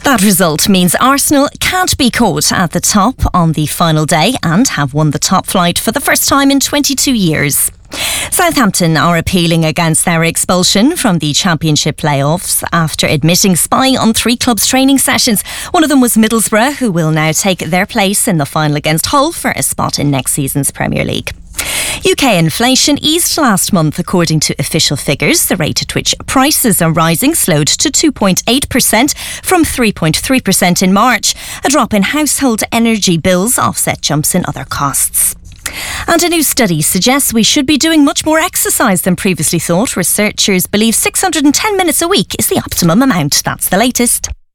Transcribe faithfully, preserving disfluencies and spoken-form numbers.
That result means Arsenal can't be caught at the top on the final day and have won the top flight for the first time in twenty-two years. Southampton are appealing against their expulsion from the Championship playoffs after admitting spying on three clubs' training sessions. One of them was Middlesbrough, who will now take their place in the final against Hull for a spot in next season's Premier League. U K inflation eased last month according to official figures. The rate at which prices are rising slowed to two point eight percent from three point three percent in March. A drop in household energy bills offset jumps in other costs. And a new study suggests we should be doing much more exercise than previously thought. Researchers believe six hundred ten minutes a week is the optimum amount. That's the latest.